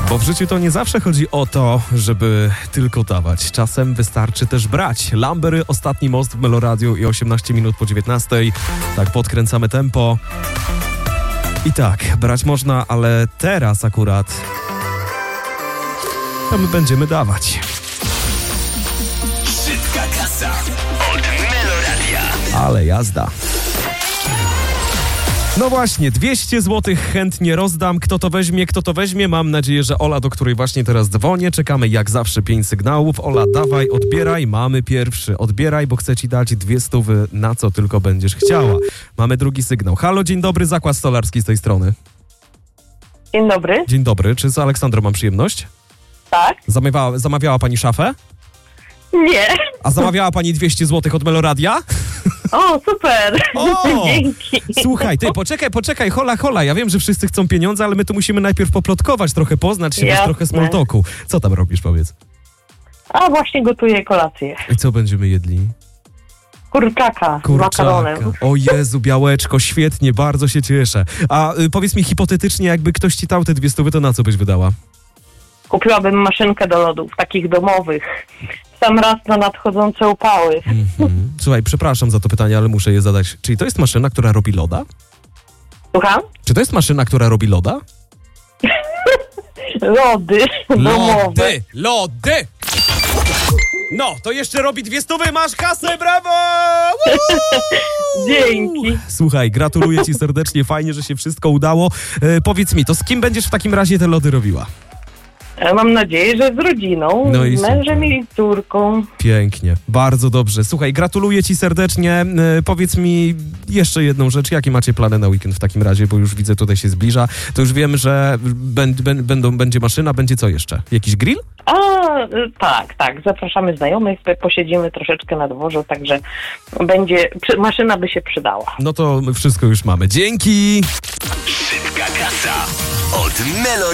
Bo w życiu to nie zawsze chodzi o to, żeby tylko dawać. Czasem wystarczy też brać. Lambery, Ostatni most w Meloradiu i 18 minut po 19. Tak podkręcamy tempo. I tak, brać można, ale teraz akurat to my będziemy dawać. Szybka kasa od Meloradia. Ale jazda. No właśnie, 200 zł chętnie rozdam. Kto to weźmie? Mam nadzieję, że Ola, do której właśnie teraz dzwonię. Czekamy jak zawsze 5 sygnałów. Ola, dawaj, odbieraj. Mamy pierwszy. Odbieraj, bo chcę ci dać 200 na co tylko będziesz chciała. Mamy drugi sygnał. Halo, dzień dobry, Zakład Stolarski z tej strony. Dzień dobry. Dzień dobry, czy z Aleksandrą mam przyjemność? Tak? Zamawiała pani szafę? Nie. A zamawiała pani 200 zł od Meloradia? O, super. O! Dzięki. Słuchaj, ty, poczekaj, hola. Ja wiem, że wszyscy chcą pieniądze, ale my tu musimy najpierw poplotkować, trochę poznać się, Jasne. trochę small talku. Co tam robisz, powiedz? A właśnie gotuję kolację. I co będziemy jedli? Kurczaka z makaronem. O Jezu, białeczko, świetnie, bardzo się cieszę. A powiedz mi hipotetycznie, jakby ktoś ci dał te 200, to na co byś wydała? Kupiłabym maszynkę do lodów, takich domowych. W sam raz na nadchodzące upały. Słuchaj, przepraszam za to pytanie, ale muszę je zadać. Czyli to jest maszyna, która robi loda? Słucham? Czy to jest maszyna, która robi loda? Lody domowe. Lody! No, to jeszcze robi 200, masz kasę, brawo! Dzięki. Słuchaj, gratuluję ci serdecznie, fajnie, że się wszystko udało. Powiedz mi, to z kim będziesz w takim razie te lody robiła? Mam nadzieję, że z rodziną, No i z mężem super. i córką. Pięknie, bardzo dobrze. Słuchaj, gratuluję ci serdecznie. Powiedz mi jeszcze jedną rzecz. Jakie macie plany na weekend w takim razie? Bo już widzę, tutaj się zbliża. To już wiem, że będzie maszyna, będzie co jeszcze? Jakiś grill? Tak. Zapraszamy znajomych, posiedzimy troszeczkę na dworzu, także maszyna by się przydała. No to my wszystko już mamy. Dzięki! Szybka kasa od Meloradia.